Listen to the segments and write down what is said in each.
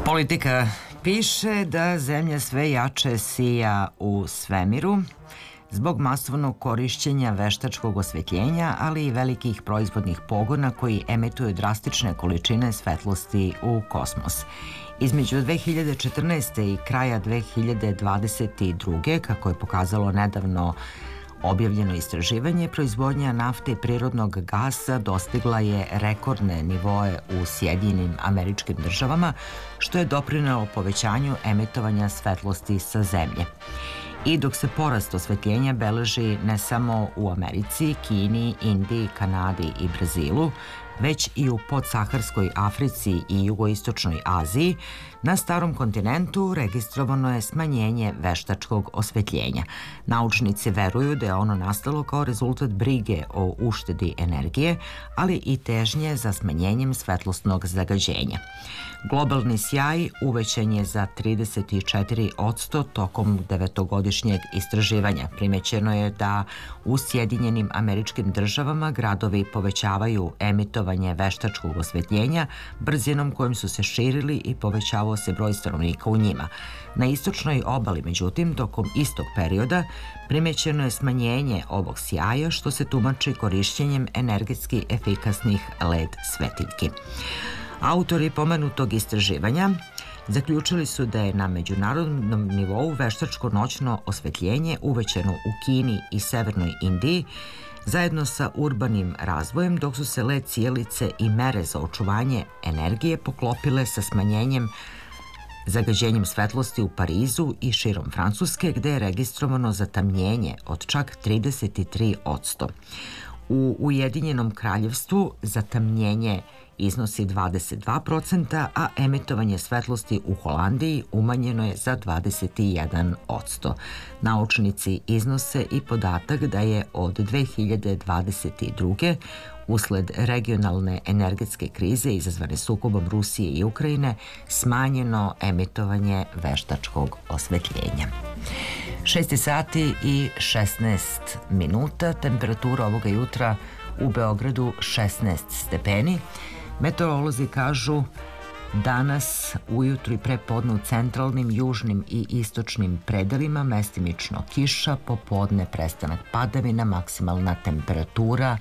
Politika piše da zemlja sve jače sija u svemiru zbog masovnog korišćenja veštačkog osvetljenja, ali i velikih proizvodnih pogona koji emituju drastične količine svetlosti u kosmos. Između 2014. i kraja 2022. kako je pokazalo nedavno objavljeno istraživanje, proizvodnja nafte i prirodnog gasa dostigla je rekordne nivoe u Sjedinjenim Američkim Državama, što je doprinelo povećanju emitovanja svetlosti sa zemlje. I dok se porast osvetljenja beleži ne samo u Americi, Kini, Indiji, Kanadi i Brazilu, već i u podsaharskoj Africi i jugoistočnoj Aziji, na starom kontinentu registrovano je smanjenje veštačkog osvetljenja. Naučnici veruju da je ono nastalo kao rezultat brige o uštedi energije, ali i težnje za smanjenjem svetlosnog zagađenja. Globalni sjaj uvećan je za 34% tokom 9-godišnjeg istraživanja. Primećeno je da u Sjedinjenim Američkim Državama gradovi povećavaju emitovanje veštačkog osvetljenja brzinom kojom su se širili i povećavao se broj stanovnika u njima. Na istočnoj obali, međutim, tokom istog perioda primećeno je smanjenje ovog sjaja, što se tumači korišćenjem energetski efikasnih LED svetiljki. Autori pomenutog istraživanja zaključili su da je na međunarodnom nivou veštačko noćno osvetljenje uvećano u Kini i Severnoj Indiji zajedno sa urbanim razvojem, dok su se LED sijalice i mere za očuvanje energije poklopile sa smanjenjem zagađenjem svetlosti u Parizu i širom Francuske, gde je registrovano zatamnjenje od čak 33%. U Ujedinjenom Kraljevstvu zatamnjenje iznosi 22%, a emitovanje svetlosti u Holandiji umanjeno je za 21%. Naučnici iznose i podatak da je od 2022. usled regionalne energetske krize izazvane sukobom Rusije i Ukrajine smanjeno emitovanje veštačkog osvetljenja. 6 sati i 16 minuta, temperatura ovoga jutra u Beogradu 16 stepeni. Meteorolozi kažu danas ujutru i prepodne u centralnim, južnim i istočnim predelima mestimično kiša, popodne prestanak padavina, maksimalna temperatura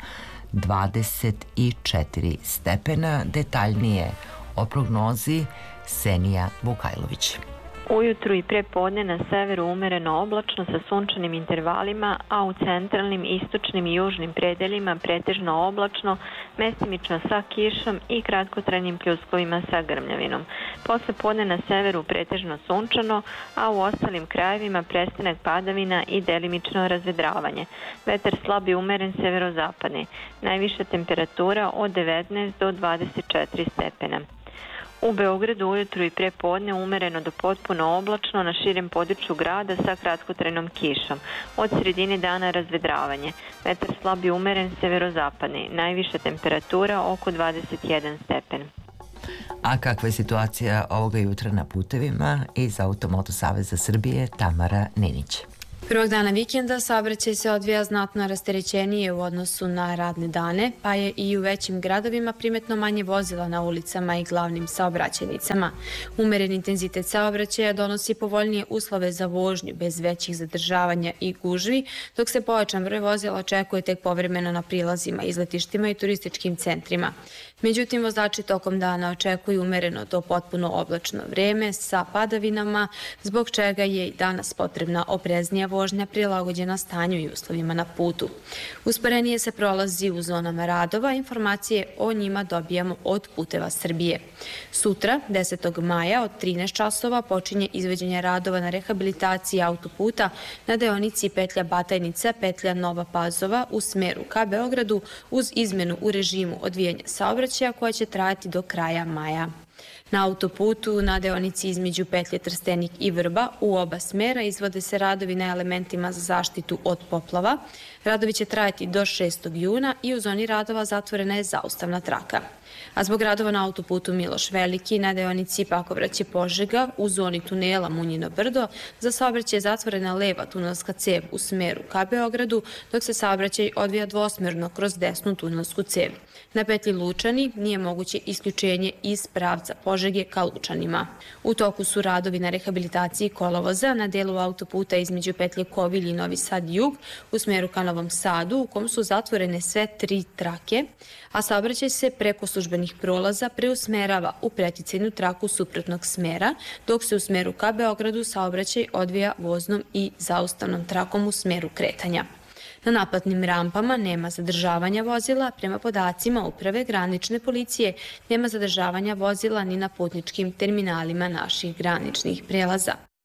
24 stepena. Detaljnije o prognozi Senija Vukajlović. Ujutru i prepodne na severu umereno oblačno sa sunčanim intervalima, a u centralnim, istočnim i južnim predelima pretežno oblačno, mestimično sa kišom i kratkotrajnim pljuskovima sa grmljavinom. Posle podne na severu pretežno sunčano, a u ostalim krajevima prestanak padavina i delimično razvedravanje. Vetar slab i umeren severozapadni. Najviša temperatura od 19 do 24 stepena. U Beogradu ujutru i prepodne umereno do potpuno oblačno na širem području grada sa kratkotrajnom kišom. Od sredine dana razvedravanje. Vetar slab i umeren severozapadni. Najviša temperatura oko 21 stepen. A kakva je situacija ovoga jutra na putevima? Iz Automoto Saveza Srbije Tamara Ninić. Prvog dana vikenda saobraćaj se odvija znatno rasterećenije u odnosu na radne dane, pa je i u većim gradovima primetno manje vozila na ulicama i glavnim saobraćajnicama. Umeren intenzitet saobraćaja donosi povoljnije uslove za vožnju bez većih zadržavanja i gužvi, dok se pojačan broj vozila očekuje tek povremeno na prilazima, izletištima i turističkim centrima. Međutim, vozači tokom dana očekuju umereno do potpuno oblačno vreme sa padavinama, zbog čega je i danas potrebna opreznija vožnja prilagođena stanju i uslovima na putu. Usporenije se prolazi u zonama radova, informacije o njima dobijamo od Puteva Srbije. Sutra, 10. maja, od 13 časova počinje izvođenje radova na rehabilitaciji autoputa na deonici petlja Batajnica, petlja Nova Pazova u smeru ka Beogradu uz izmenu u režimu odvijanja saobraćaja koja će trajati do kraja maja. Na autoputu na deonici između petlje Trstenik i Vrba u oba smera izvode se radovi na elementima za zaštitu od poplava. Radovi će trajati do 6. juna i u zoni radova zatvorena je zaustavna traka. A zbog radova na autoputu Miloš Veliki na deonici Pakovraće-Požega u zoni tunela Munjino brdo za saobraćaj je zatvorena leva tunelska cev u smeru ka Beogradu, dok se saobraćaj odvija dvosmerno kroz desnu tunelsku cev. Na petlji Lučani nije moguće isključenje iz pravca Požege ka Lučanima. U toku su radovi na rehabilitaciji kolovoza na delu autoputa između petlje Kovilj i Novi Sad jug u smeru ka Novom Sadu, u kom su zatvorene sve 3 trake, a saobraćaj se preko službenih prolaza preusmerava u preticajnu traku suprotnog smera, dok se u smeru ka Beogradu saobraćaj odvija voznom i zaustavnom trakom u smeru kretanja. Na naplatnim rampama nema zadržavanja vozila, prema podacima Uprave granične policije nema zadržavanja vozila ni na putničkim terminalima naših graničnih prelaza.